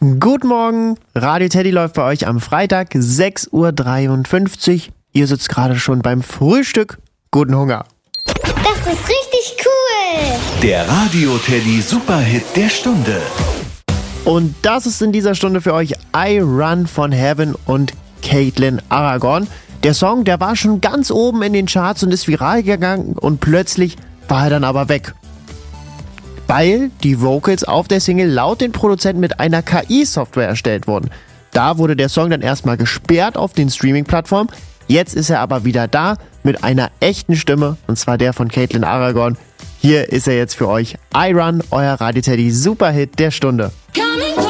Guten Morgen, Radio Teddy läuft bei euch am Freitag, 6:53 Uhr. Ihr sitzt gerade schon beim Frühstück. Guten Hunger. Das ist richtig cool. Der Radio Teddy Superhit der Stunde. Und das ist in dieser Stunde für euch I Run von Heaven und Caitlin Aragon. Der Song, der war schon ganz oben in den Charts und ist viral gegangen und plötzlich war er dann aber weg. Weil die Vocals auf der Single laut den Produzenten mit einer KI-Software erstellt wurden. Da wurde der Song dann erstmal gesperrt auf den Streaming-Plattformen. Jetzt ist er aber wieder da mit einer echten Stimme, und zwar der von Caitlin Aragon. Hier ist er jetzt für euch. I Run, euer Radio Teddy Superhit der Stunde. Coming